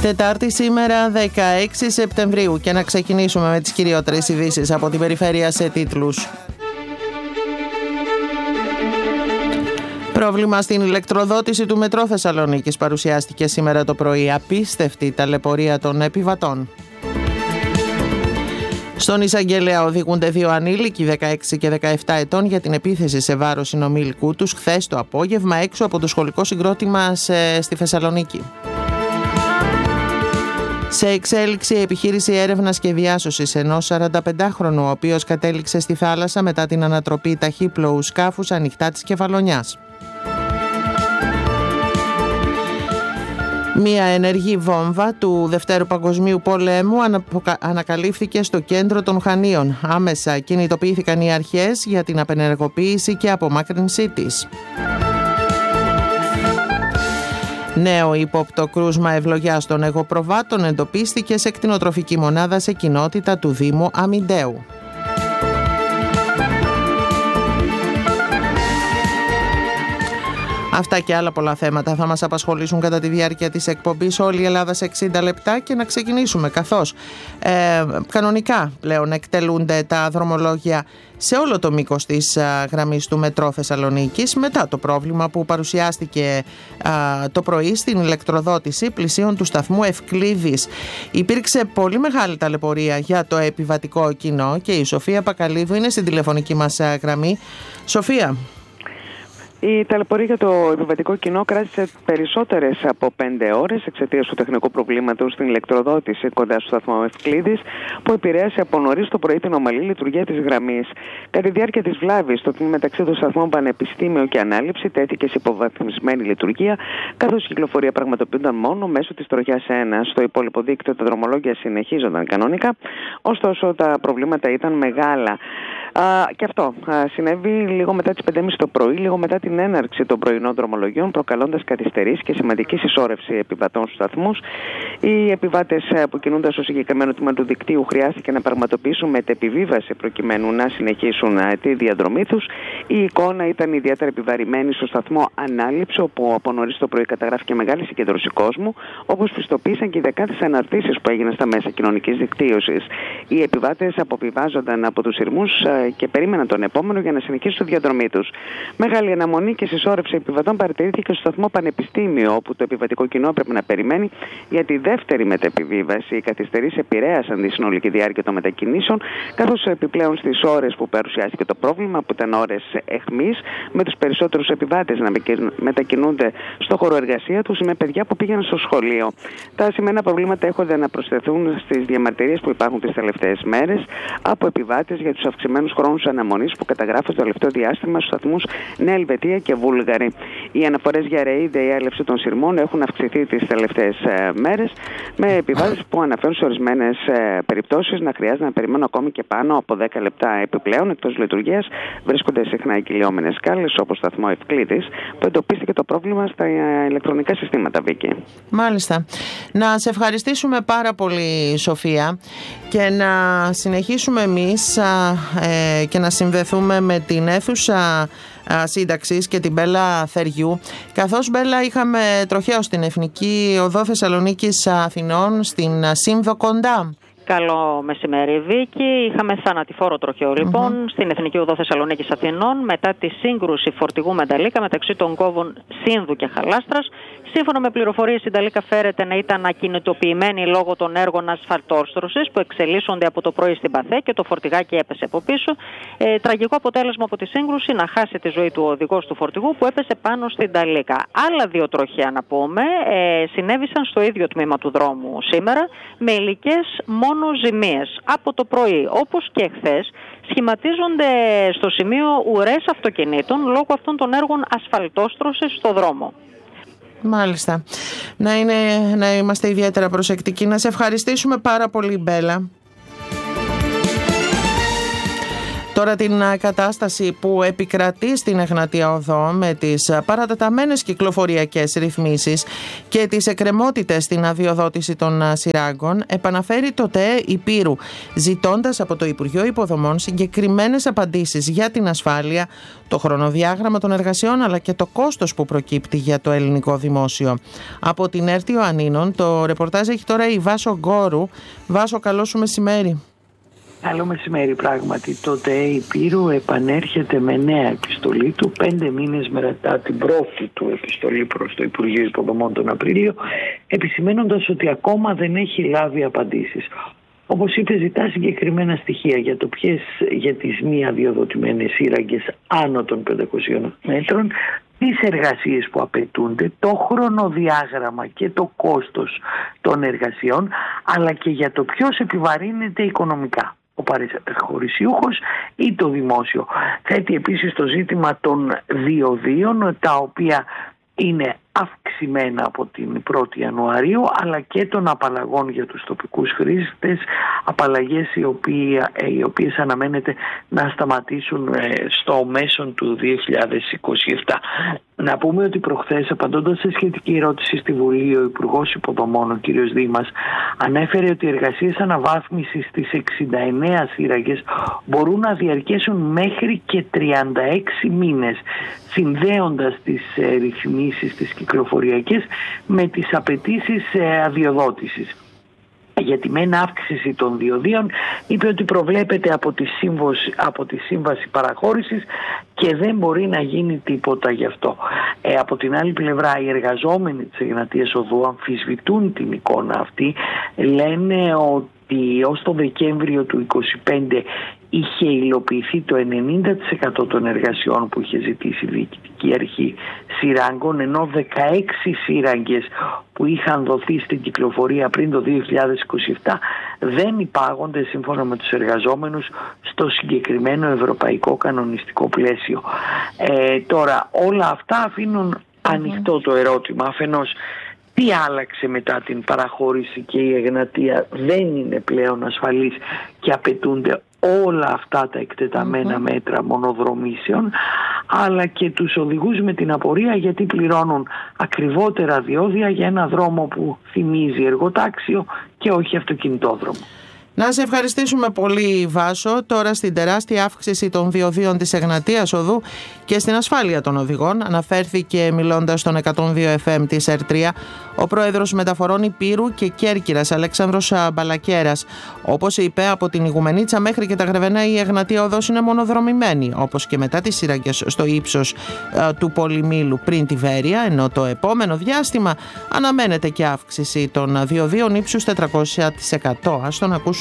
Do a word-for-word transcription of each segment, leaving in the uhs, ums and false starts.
Τετάρτη σήμερα δεκαέξι Σεπτεμβρίου και να ξεκινήσουμε με τις κυριότερες ειδήσεις από την περιφέρεια σε τίτλους. Πρόβλημα στην ηλεκτροδότηση του Μετρό Θεσσαλονίκης παρουσιάστηκε σήμερα το πρωί. Απίστευτη ταλαιπωρία των επιβατών. Στον εισαγγελέα οδηγούνται δύο ανήλικοι δεκαέξι και δεκαεπτά ετών για την επίθεση σε βάρος συνομήλικου τους χθες το απόγευμα έξω από το σχολικό συγκρότημα στη Θεσσαλονίκη. Σε εξέλιξη επιχείρηση έρευνας και διάσωσης ενός σαρανταπεντάχρονου, ο οποίος κατέληξε στη θάλασσα μετά την ανατροπή ταχύπλοου σκάφους ανοιχτά της Κεφαλονιάς. Μία ενεργή βόμβα του Δευτέρου Παγκοσμίου Πολέμου ανακαλύφθηκε στο κέντρο των Χανίων. Άμεσα κινητοποιήθηκαν οι αρχές για την απενεργοποίηση και απομάκρυνσή της. Νέο ύποπτο κρούσμα ευλογιάς των εγωπροβάτων εντοπίστηκε σε κτηνοτροφική μονάδα σε κοινότητα του Δήμου Αμιντέου. Αυτά και άλλα πολλά θέματα θα μας απασχολήσουν κατά τη διάρκεια της εκπομπής Όλη η Ελλάδα σε εξήντα λεπτά και να ξεκινήσουμε καθώς ε, κανονικά πλέον εκτελούνται τα δρομολόγια σε όλο το μήκος της α, γραμμής του Μετρό Θεσσαλονίκης μετά το πρόβλημα που παρουσιάστηκε α, το πρωί στην ηλεκτροδότηση πλησίων του σταθμού Ευκλήδης. Υπήρξε πολύ μεγάλη ταλαιπωρία για το επιβατικό κοινό και η Σοφία Πακαλίδου είναι στην τηλεφωνική μας α, γραμμή. Σοφία. Η ταλαιπωρία για το επιβατικό κοινό κράτησε περισσότερες από πέντε ώρες εξαιτίας του τεχνικού προβλήματος στην ηλεκτροδότηση κοντά στο σταθμό Ευκλήδης, που επηρέασε από νωρίς το πρωί την ομαλή λειτουργία της γραμμής. Κατά τη διάρκεια της βλάβης, το τμήμα μεταξύ των σταθμών Πανεπιστήμιο και Ανάληψη τέθηκε σε υποβαθμισμένη λειτουργία, καθώς η κυκλοφορία πραγματοποιούνταν μόνο μέσω της τροχιάς ένα. Στο υπόλοιπο δίκτυο τα δρομολόγια συνεχίζονταν κανονικά, ωστόσο τα προβλήματα ήταν μεγάλα. Α, και αυτό α, συνέβη λίγο μετά τις πέντε και μισή το πρωί, λίγο μετά την έναρξη των πρωινών δρομολογιών, προκαλώντας καθυστερήσεις και σημαντική συσσόρευση επιβατών στους σταθμούς. Οι επιβάτες που κινούνταν στο συγκεκριμένο τμήμα του δικτύου χρειάστηκε να πραγματοποιήσουν μετεπιβίβαση προκειμένου να συνεχίσουν τη διαδρομή τους. Η εικόνα ήταν ιδιαίτερα επιβαρημένη στο σταθμό Ανάληψη, όπου από νωρίς το πρωί καταγράφηκε μεγάλη συγκέντρωση κόσμου, όπως πιστοποίησαν και οι δεκάδες αναρτήσεις που έγιναν στα μέσα κοινωνικής δικτύωσης. Οι επιβάτες αποβιβάζονταν από τους σειρμούς και περίμεναν τον επόμενο για να συνεχίσουν τη διαδρομή τους. Μεγάλη αναμονή και συσσόρευση επιβατών παρατηρήθηκε στο σταθμό Πανεπιστήμιο, όπου το επιβατικό κοινό έπρεπε να περιμένει για τη δεύτερη μετεπιβίβαση. Οι καθυστερήσεις επηρέασαν τη συνολική διάρκεια των μετακινήσεων, καθώς επιπλέον στις ώρες που παρουσιάστηκε το πρόβλημα, που ήταν ώρες αιχμής, με τους περισσότερους επιβάτες να μετακινούνται στο χώρο εργασία τους ή με παιδιά που πήγαιναν στο σχολείο. Τα σημερινά προβλήματα έχονται να προσθεθούν στις διαμαρτυρίες που υπάρχουν τις τελευταίες μέρες από επιβάτες για τους αυξημένους χρόνους αναμονής που καταγράφουν το τελευταίο διάστημα στους σταθμούς Νέα Ελβετία και Βούλγαρη. Οι αναφορές για ρεή, διέλευση των σειρμών έχουν αυξηθεί τις τελευταίες ε, μέρες, με επιβάτες που αναφέρουν σε ορισμένες ε, περιπτώσεις να χρειάζεται να περιμένουν ακόμη και πάνω από δέκα λεπτά επιπλέον. Εκτός λειτουργίας βρίσκονται συχνά οι κυλιόμενες σκάλες, όπως το σταθμό Ευκλήδης, που εντοπίστηκε το πρόβλημα στα ε, ηλεκτρονικά συστήματα, Βίκη. Μάλιστα. Να σε ευχαριστήσουμε πάρα πολύ, Σοφία, και να συνεχίσουμε εμείς α, ε, και να συνδεθούμε με την αίθουσα σύνταξης και την Μπέλα Θεριού, καθώς Μπέλα είχαμε τροχαίο στην Εθνική Οδό Θεσσαλονίκης Αθηνών στην Σύνδο κοντά. Καλό μεσημέρι, Βίκη. Είχαμε θανατηφόρο τροχαίο λοιπόν mm-hmm. στην Εθνική Οδό Θεσσαλονίκης Αθηνών μετά τη σύγκρουση φορτηγού με νταλίκα μεταξύ των κόβων Σύνδου και Χαλάστρας. Σύμφωνα με πληροφορίες, η νταλίκα φέρεται να ήταν ακινητοποιημένη λόγω των έργων ασφαλτόστρωσης που εξελίσσονται από το πρωί στην Παθέ και το φορτηγάκι έπεσε από πίσω. Ε, τραγικό αποτέλεσμα από τη σύγκρουση να χάσει τη ζωή του ο οδηγός του φορτηγού που έπεσε πάνω στην νταλίκα. Άλλα δύο τροχαία, να πούμε, ε, συνέβησαν στο ίδιο τμήμα του δρόμου σήμερα με υλικές μόνο ζημίες. Από το πρωί, όπως και χθες, σχηματίζονται στο σημείο ουρές αυτοκινήτων λόγω αυτών των έργων ασφαλτόστρωσης στο δρόμο. Μάλιστα. Να, είναι, να είμαστε ιδιαίτερα προσεκτικοί. Να σε ευχαριστήσουμε πάρα πολύ, Μπέλα. Τώρα την κατάσταση που επικρατεί στην Εγνατία Οδό με τις παρατεταμένες κυκλοφοριακές ρυθμίσεις και τις εκκρεμότητες στην αδειοδότηση των σειράγκων επαναφέρει το ΤΕ Ηπείρου, ζητώντας από το Υπουργείο Υποδομών συγκεκριμένες απαντήσεις για την ασφάλεια, το χρονοδιάγραμμα των εργασιών αλλά και το κόστος που προκύπτει για το ελληνικό δημόσιο. Από την ΕΡΤ Ιωαννίνων το ρεπορτάζ έχει τώρα η Βάσο Γκόρου. Βάσο, καλό σου μεσημέρι. Καλό μεσημέρι. Πράγματι, το ΤΕ Ηπείρου επανέρχεται με νέα επιστολή του πέντε μήνες μετά την πρώτη του επιστολή προς το Υπουργείο Υποδομών τον Απρίλιο, επισημαίνοντας ότι ακόμα δεν έχει λάβει απαντήσεις. Όπως είπε, ζητά συγκεκριμένα στοιχεία για το ποιες για τις μη αδειοδοτημένες σύραγγες άνω των πεντακοσίων μέτρων, τις εργασίες που απαιτούνται, το χρονοδιάγραμμα και το κόστος των εργασιών, αλλά και για το ποιος επιβαρύνεται οικονομικά, ο παραχωρησιούχος ή το δημόσιο. Θέτει επίσης το ζήτημα των διοδίων, τα οποία είναι αυξημένα από την πρώτη Ιανουαρίου, αλλά και των απαλλαγών για τους τοπικούς χρήστες, απαλλαγές οι, οποία, οι οποίες αναμένεται να σταματήσουν στο μέσον του δύο χιλιάδες είκοσι επτά. Να πούμε ότι προχθές, απαντώντας σε σχετική ερώτηση στη Βουλή, ο Υπουργός Υποδομών, ο κ. Δήμας, ανέφερε ότι οι εργασίες αναβάθμισης στις εξήντα εννέα σύραγγες μπορούν να διαρκέσουν μέχρι και τριάντα έξι μήνες, συνδέοντας τις ρυθμίσεις της κυκλοφοριακές με τις απαιτήσεις αδειοδότησης. Για τη μεν αύξηση των διοδίων είπε ότι προβλέπεται από τη, σύμβαση, από τη σύμβαση παραχώρησης και δεν μπορεί να γίνει τίποτα γι' αυτό. Ε, από την άλλη πλευρά, οι εργαζόμενοι της Εγνατίας Οδού αμφισβητούν την εικόνα αυτή. Λένε ότι ως το Δεκέμβριο του είκοσι πέντε είχε υλοποιηθεί το ενενήντα τοις εκατό των εργασιών που είχε ζητήσει η Διοικητική Αρχή Σειράγκων, ενώ δεκαέξι σύραγγες που είχαν δοθεί στην κυκλοφορία πριν το δύο χιλιάδες είκοσι επτά δεν υπάγονται, σύμφωνα με τους εργαζόμενους, στο συγκεκριμένο ευρωπαϊκό κανονιστικό πλαίσιο. Ε, τώρα όλα αυτά αφήνουν mm-hmm. ανοιχτό το ερώτημα. Αφενός, τι άλλαξε μετά την παραχώρηση και η Εγνατία δεν είναι πλέον ασφαλής και απαιτούνται όλα αυτά τα εκτεταμένα mm-hmm. μέτρα μονοδρομήσεων, αλλά και τους οδηγούς με την απορία γιατί πληρώνουν ακριβότερα διόδια για ένα δρόμο που θυμίζει εργοτάξιο και όχι αυτοκινητόδρομο. Να σε ευχαριστήσουμε πολύ, Βάσο. Τώρα στην τεράστια αύξηση των διοδίων της Εγνατίας Οδού και στην ασφάλεια των οδηγών αναφέρθηκε, μιλώντας στον εκατόν δύο εφ εμ της ΕΡΤ τρία, ο πρόεδρος μεταφορών Ηπείρου και Κέρκυρας, Αλέξανδρος Μπαλακέρας. Όπως είπε, από την Ιγουμενίτσα μέχρι και τα Γρεβενά η Εγνατία Οδός είναι μονοδρομημένη, όπως και μετά τις σύραγγες στο ύψος ε, του Πολυμήλου πριν τη Βέρεια, ενώ το επόμενο διάστημα αναμένεται και αύξηση των διοδίων ύψους τετρακόσια τοις εκατό. Ας τον ακούσουμε.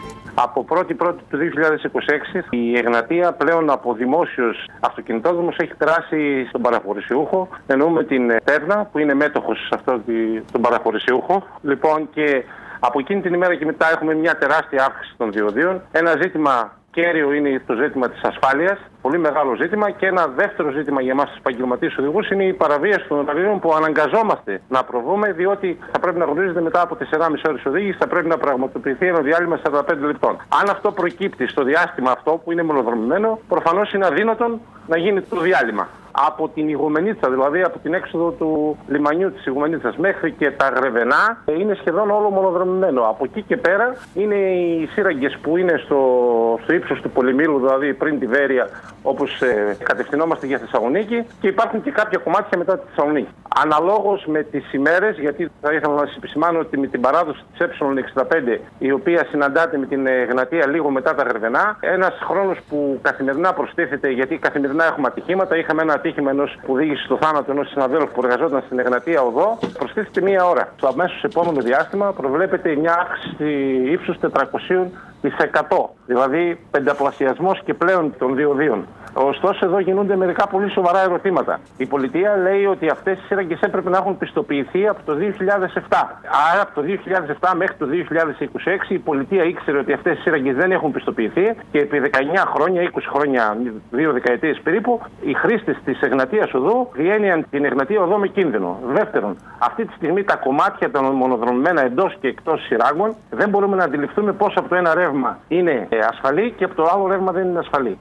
Από πρώτη πρώτη του δύο χιλιάδες είκοσι έξι η Εγνατία πλέον από δημόσιος αυτοκινητόδρομος έχει περάσει στον παραχωρησιούχο. Εννοούμε την Τέρνα που είναι μέτοχος σε αυτόν τον παραχωρησιούχο. Λοιπόν, και από εκείνη την ημέρα και μετά έχουμε μια τεράστια αύξηση των διοδίων. Ένα ζήτημα κέριο είναι το ζήτημα της ασφάλειας, πολύ μεγάλο ζήτημα, και ένα δεύτερο ζήτημα για εμάς τους επαγγελματίες οδηγούς είναι η παραβίαση των ωραρίων που αναγκαζόμαστε να προβούμε, διότι θα πρέπει να γνωρίζετε μετά από τέσσερις και μισή ώρες οδήγηση θα πρέπει να πραγματοποιηθεί ένα διάλειμμα σαράντα πέντε λεπτών. Αν αυτό προκύπτει στο διάστημα αυτό που είναι μονοδρομημένο, προφανώς είναι αδύνατον να γίνει το διάλειμμα. Από την Ιγουμενίτσα, δηλαδή από την έξοδο του λιμανιού της Ιγουμενίτσας μέχρι και τα Γρεβενά, είναι σχεδόν όλο μονοδρομημένο. Από εκεί και πέρα είναι οι σύραγγες που είναι στο, στο ύψος του Πολυμήλου, δηλαδή πριν τη Βέρεια, όπως ε, κατευθυνόμαστε για Θεσσαλονίκη, και υπάρχουν και κάποια κομμάτια μετά τη Θεσσαλονίκη. Αναλόγως με τις ημέρες, γιατί θα ήθελα να σας επισημάνω ότι με την παράδοση της ε εξήντα πέντε, η οποία συναντάται με την Εγνατία λίγο μετά τα Γρεβενά, ένας χρόνος που καθημερινά προστίθεται, γιατί καθημερινά έχουμε ατυχήματα. Είχαμε ένα ατύχημα ενός που οδήγησε στο θάνατο ενός συναδέλφου που εργαζόταν στην Εγνατία Οδό, προστίθεται μία ώρα. Στο αμέσως επόμενο διάστημα προβλέπεται μια αύξηση ύψους τετρακόσια τοις εκατό, δηλαδή πενταπλασιασμός και πλέον των διοδίων. Ωστόσο, εδώ γίνονται μερικά πολύ σοβαρά ερωτήματα. Η πολιτεία λέει ότι αυτές οι σύραγγες έπρεπε να έχουν πιστοποιηθεί από το δύο χιλιάδες επτά. Άρα, από το δύο χιλιάδες επτά μέχρι το δύο χιλιάδες είκοσι έξι η πολιτεία ήξερε ότι αυτές οι σύραγγες δεν έχουν πιστοποιηθεί και επί δεκαεννιά χρόνια, είκοσι χρόνια, δύο δεκαετίες περίπου, οι χρήστες της Εγνατίας Οδού διένυαν την Εγνατία Οδό με κίνδυνο. Δεύτερον, αυτή τη στιγμή τα κομμάτια των μονοδρομημένα εντός και εκτός σειράγγων δεν μπορούμε να αντιληφθούμε πώς από το ένα ρεύμα είναι ασφαλή και από το άλλο ρεύμα δεν είναι ασφαλή.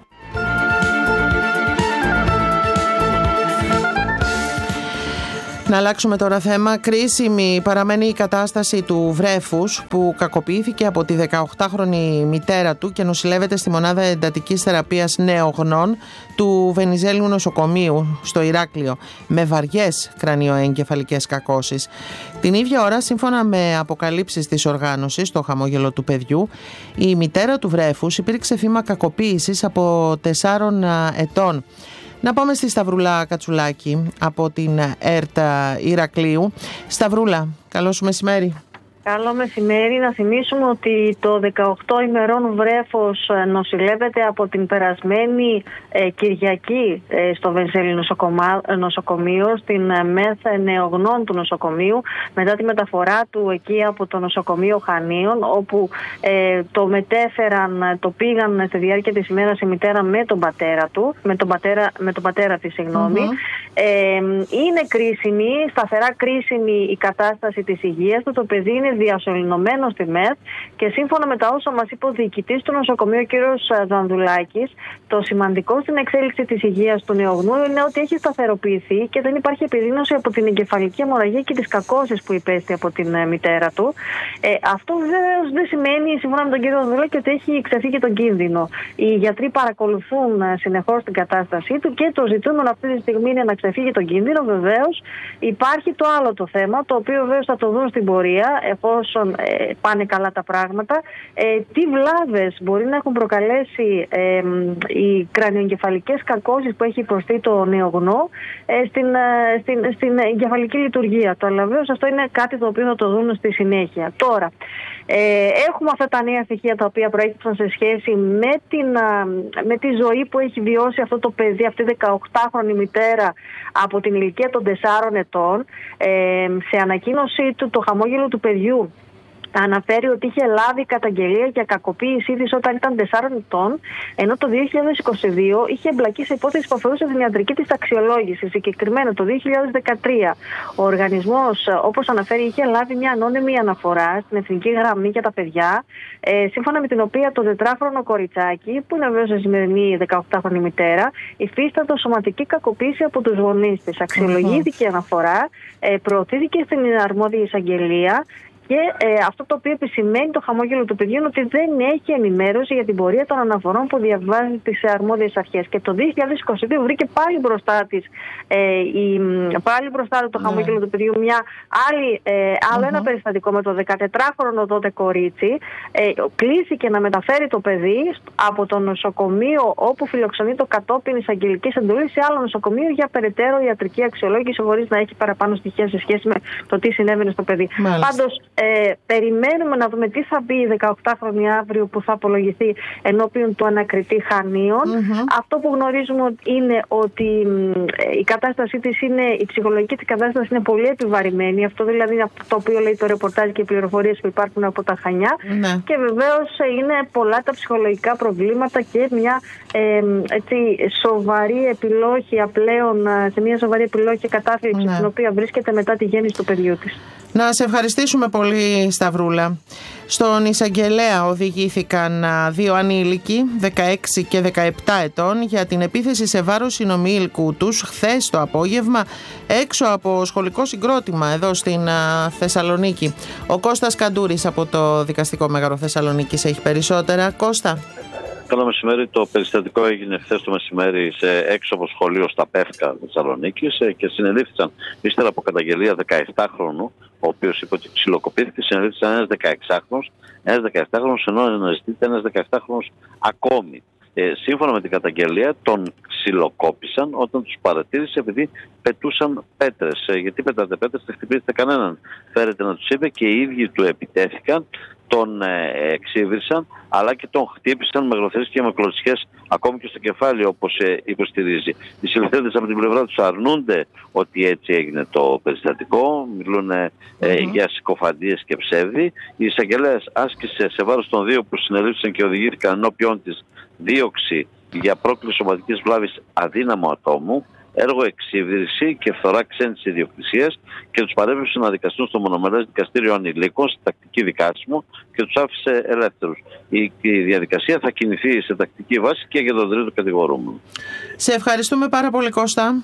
Να αλλάξουμε τώρα θέμα. Κρίσιμη παραμένει η κατάσταση του βρέφους που κακοποιήθηκε από τη δεκαοκτάχρονη μητέρα του και νοσηλεύεται στη μονάδα εντατικής θεραπείας νεογνών του Βενιζέλιου νοσοκομείου στο Ηράκλειο με βαριές κρανιοεγκεφαλικές κακώσεις. Την ίδια ώρα, σύμφωνα με αποκαλύψεις της οργάνωσης «Το χαμόγελο του παιδιού», η μητέρα του βρέφους υπήρξε θύμα κακοποίησης από τεσσάρων ετών. Να πάμε στη Σταυρούλα Κατσουλάκη από την ΕΡΤ Ηρακλείου. Σταυρούλα, καλό σου μεσημέρι. Καλό μεσημέρι. Να θυμίσουμε ότι το δεκαοκτώ ημερών βρέφος νοσηλεύεται από την περασμένη ε, Κυριακή ε, στο Βενιζέλιο νοσοκομείο, στην ε, ΜΕΘ νεογνών του νοσοκομείου, μετά τη μεταφορά του εκεί από το νοσοκομείο Χανίων, όπου ε, το μετέφεραν, το πήγαν στη διάρκεια της ημέρας η μητέρα με τον πατέρα του, με τον πατέρα, με τον πατέρα της, συγγνώμη. Mm-hmm. Ε, είναι κρίσιμη, σταθερά κρίσιμη η κατάσταση της υγείας του. Το παιδί είναι διασωληνωμένο στη ΜΕΘ και σύμφωνα με τα όσα μας είπε ο διοικητής του νοσοκομείου, κ. Δανδουλάκης, το σημαντικό στην εξέλιξη της υγείας του νεογνού είναι ότι έχει σταθεροποιηθεί και δεν υπάρχει επιδείνωση από την εγκεφαλική αιμορραγία και τις κακώσεις που υπέστη από την ε, μητέρα του. Ε, αυτό βέβαια δεν σημαίνει, σύμφωνα με τον κ. Δανδουλάκη, ότι έχει ξεφύγει τον κίνδυνο. Οι γιατροί παρακολουθούν ε, συνεχώς την κατάστασή του και το ζητούμενο αυτή τη στιγμή είναι να ξεφύγει τον κίνδυνο. Βεβαίως υπάρχει το άλλο το θέμα, το οποίο βεβαίως θα το δουν στην πορεία, εφόσον ε, πάνε καλά τα πράγματα, ε, τι βλάβες μπορεί να έχουν προκαλέσει ε, οι κρανιοεγκεφαλικές κακώσεις που έχει υποστεί το νεογνώ ε, στην, ε, στην, στην εγκεφαλική λειτουργία του. Αλλά βεβαίως αυτό είναι κάτι το οποίο θα το δουν στη συνέχεια. Τώρα, ε, έχουμε αυτά τα νέα στοιχεία τα οποία προέκυψαν σε σχέση με, την, με τη ζωή που έχει βιώσει αυτό το παιδί, αυτή η δεκαοκτάχρονη μητέρα από την ηλικία των τεσσάρων ετών. Ε, σε ανακοίνωσή του, το χαμόγελο του παιδιού αναφέρει ότι είχε λάβει καταγγελία για κακοποίησή της όταν ήταν τεσσάρων ετών, ενώ το δύο χιλιάδες είκοσι δύο είχε εμπλακεί σε υπόθεση που αφορούσε την ιατρική της αξιολόγηση. Συγκεκριμένα το δύο χιλιάδες δεκατρία ο οργανισμός, όπως αναφέρει, είχε λάβει μια ανώνυμη αναφορά στην Εθνική Γραμμή για τα Παιδιά, ε, σύμφωνα με την οποία το τετράχρονο κοριτσάκι, που είναι βέβαια η σημερινή δεκαοκτάχρονη μητέρα, υφίστατο σωματική κακοποίηση από τους γονείς της. Αξιολογήθηκε η αναφορά, ε, προωθήθηκε στην αρμόδια εισαγγελία. Και ε, αυτό το οποίο επισημαίνει το χαμόγελο του παιδιού είναι ότι δεν έχει ενημέρωση για την πορεία των αναφορών που διαβάζει τις αρμόδιες αρχές. Και το δύο χιλιάδες είκοσι δύο βρήκε πάλι μπροστά της, ε, η, πάλι μπροστά του το χαμόγελο ναι. του παιδιού, μια άλλη, ε, άλλο mm-hmm. ένα περιστατικό με το δεκατετράχρονο τότε κορίτσι. Ε, κλήθηκε να μεταφέρει το παιδί από το νοσοκομείο όπου φιλοξενεί το κατόπιν εισαγγελικής εντολής σε άλλο νοσοκομείο για περαιτέρω ιατρική αξιολόγηση, χωρίς να έχει παραπάνω στοιχεία σε σχέση με το τι συνέβαινε στο παιδί. Πάντως, Ε, περιμένουμε να δούμε τι θα πει η δεκαοκτάχρονη αύριο που θα απολογηθεί ενώπιον του ανακριτή Χανίων. Mm-hmm. Αυτό που γνωρίζουμε είναι ότι ε, η κατάστασή της είναι, η ψυχολογική της κατάσταση είναι πολύ επιβαρημένη. Αυτό δηλαδή είναι το οποίο λέει το ρεπορτάζ και οι πληροφορίες που υπάρχουν από τα Χανιά. Mm-hmm. Και βεβαίως είναι πολλά τα ψυχολογικά προβλήματα και μια ε, έτσι, σοβαρή επιλόχεια πλέον, σε μια σοβαρή επιλόχεια κατάθλιψη mm-hmm. στην οποία βρίσκεται μετά τη γέννηση του παιδιού της. Να σε ευχαριστήσουμε πολύ, Σταυρούλα. Στον εισαγγελέα οδηγήθηκαν δύο ανήλικοι δεκαέξι και δεκαεπτά ετών για την επίθεση σε βάρος συνομήλικου τους χθες το απόγευμα έξω από σχολικό συγκρότημα εδώ στην Θεσσαλονίκη. Ο Κώστας Καντούρης από το Δικαστικό Μέγαρο Θεσσαλονίκης έχει περισσότερα. Κώστα. Καλό μεσημέρι. Το περιστατικό έγινε χθες το μεσημέρι σε έξω από σχολείο στα Πεύκα Θεσσαλονίκης και συνελήφθησαν ύστερα από καταγγελία δεκαεπτάχρονου, ο οποίος είπε ότι ξυλοκοπήθηκε, συνελήφθησαν ένας δεκαεξάχρονος, ένας δεκαεπτάχρονος, ενώ αναζητείται ένας δεκαεπτάχρονος ακόμη. Ε, σύμφωνα με την καταγγελία, τον ξυλοκόπησαν όταν τους παρατήρησε επειδή πετούσαν πέτρες. Ε, γιατί πετάτε πέτρες, δεν χτυπήσετε κανέναν. Φέρετε να τους είπε και οι ίδιοι του επιτέθηκαν τον ε, εξύβρισαν, αλλά και τον χτύπησαν με γροθιές και με κλωτσιές ακόμη και στο κεφάλι, όπως ε, υποστηρίζει. Οι συλληφθέντες από την πλευρά τους αρνούνται ότι έτσι έγινε το περιστατικό, μιλούν ε, mm-hmm. για συκοφαντίες και ψεύδι. Η εισαγγελέας άσκησε σε βάρος των δύο που συνελήφθησαν και οδηγήθηκαν ενώπιον της δίωξη για πρόκληση σωματικής βλάβης αδύναμου ατόμου, έργο εξύβριση και φθορά ξένης ιδιοκτησίας, και τους παρέπεψε να δικαστούν στο μονομερές δικαστήριο ανηλίκων σε τακτική δικάσιμο και τους άφησε ελεύθερους. Η, η διαδικασία θα κινηθεί σε τακτική βάση και για τον τρίτο κατηγορούμενο. Σε ευχαριστούμε πάρα πολύ, Κώστα.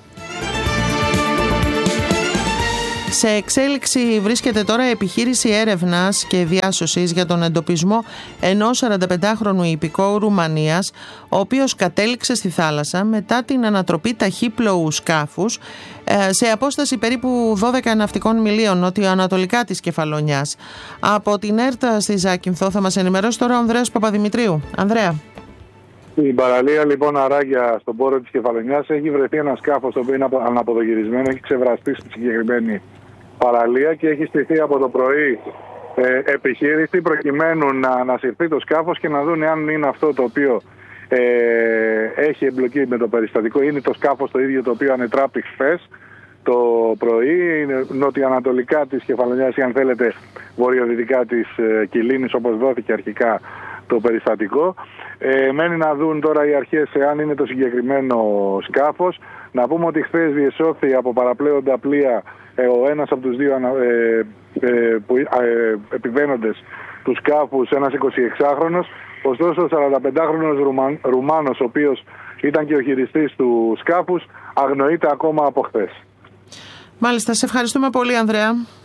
Σε εξέλιξη βρίσκεται τώρα επιχείρηση έρευνας και διάσωσης για τον εντοπισμό ενός σαρανταπεντάχρονου υπηκόου Ρουμανίας, ο οποίος κατέληξε στη θάλασσα μετά την ανατροπή ταχύπλοου σκάφους σε απόσταση περίπου δώδεκα ναυτικών μιλίων νοτιοανατολικά της Κεφαλονιάς. Από την ΕΡΤΑ στη Ζάκυνθο θα μας ενημερώσει τώρα ο Ανδρέας Παπαδημητρίου. Ανδρέα. Στην παραλία λοιπόν Αράγια, στον πόρο της Κεφαλονιάς, έχει βρεθεί ένα σκάφος το οποίο είναι αναποδογυρισμένο, έχει ξεβραστεί στη συγκεκριμένη παραλία και έχει στηθεί από το πρωί ε, επιχείρηση προκειμένου να ανασυρθεί το σκάφος και να δουν αν είναι αυτό το οποίο ε, έχει εμπλοκή με το περιστατικό. Είναι το σκάφος το ίδιο το οποίο ανετράπη χθες το πρωί, είναι νοτιοανατολικά της Κεφαλονιάς ή αν θέλετε βορειοδυτικά της ε, Κιλίνης, όπως δόθηκε αρχικά το περιστατικό. Ε, μένει να δουν τώρα οι αρχές εάν είναι το συγκεκριμένο σκάφος. Να πούμε ότι χθες διεσώθη από παραπλέοντα πλοία ε, ο ένας από τους δύο ε, ε, που, ε, επιβαίνοντες του σκάφους, ένας εικοσιεξάχρονος. Ωστόσο ο σαρανταπεντάχρονος Ρουμαν, Ρουμάνος, ο οποίος ήταν και ο χειριστής του σκάφους, αγνοείται ακόμα από χθες. Μάλιστα, σε ευχαριστούμε πολύ, Ανδρέα.